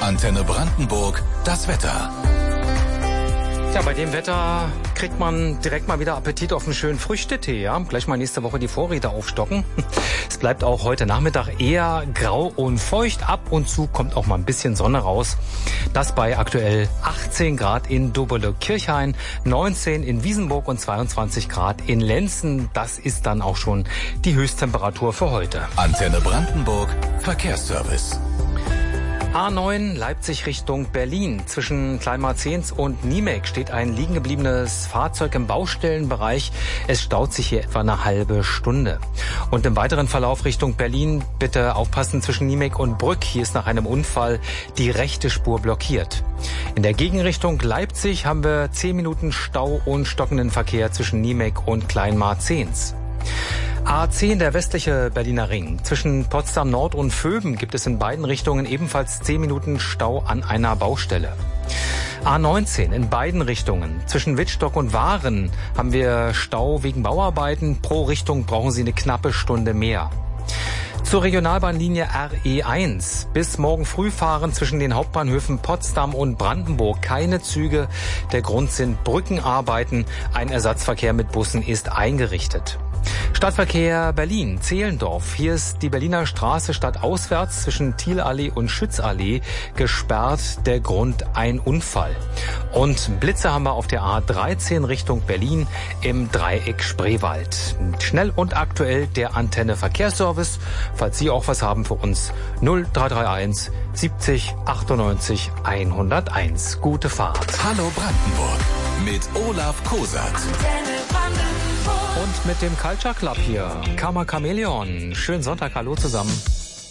Antenne Brandenburg, das Wetter. Ja, bei dem Wetter kriegt man direkt mal wieder Appetit auf einen schönen Früchtetee. Ja? Gleich mal nächste Woche die Vorräte aufstocken. Es bleibt auch heute Nachmittag eher grau und feucht. Ab und zu kommt auch mal ein bisschen Sonne raus. Das bei aktuell 18 Grad in Dobelow-Kirchhain, 19 in Wiesenburg und 22 Grad in Lenzen. Das ist dann auch schon die Höchsttemperatur für heute. Antenne Brandenburg, Verkehrsservice. A9 Leipzig Richtung Berlin. Zwischen Kleinmarzens und Niemek steht ein liegen gebliebenes Fahrzeug im Baustellenbereich. Es staut sich hier etwa eine halbe Stunde. Und im weiteren Verlauf Richtung Berlin bitte aufpassen zwischen Niemek und Brück. Hier ist nach einem Unfall die rechte Spur blockiert. In der Gegenrichtung Leipzig haben wir 10 Minuten Stau und stockenden Verkehr zwischen Niemek und Kleinmarzens. A10, der westliche Berliner Ring. Zwischen Potsdam Nord und Vöben gibt es in beiden Richtungen ebenfalls 10 Minuten Stau an einer Baustelle. A19 in beiden Richtungen. Zwischen Wittstock und Waren haben wir Stau wegen Bauarbeiten. Pro Richtung brauchen Sie eine knappe Stunde mehr. Zur Regionalbahnlinie RE1. Bis morgen früh fahren zwischen den Hauptbahnhöfen Potsdam und Brandenburg keine Züge. Der Grund sind Brückenarbeiten. Ein Ersatzverkehr mit Bussen ist eingerichtet. Stadtverkehr Berlin, Zehlendorf. Hier ist die Berliner Straße stadtauswärts zwischen Thielallee und Schützallee gesperrt. Der Grund ein Unfall. Und Blitze haben wir auf der A13 Richtung Berlin im Dreieck Spreewald. Schnell und aktuell der Antenne Verkehrsservice. Falls Sie auch was haben für uns, 0331 70 98 101. Gute Fahrt. Hallo Brandenburg mit Olaf Kosat. Und mit dem Culture Club hier, Karma Chameleon. Schönen Sonntag, hallo zusammen.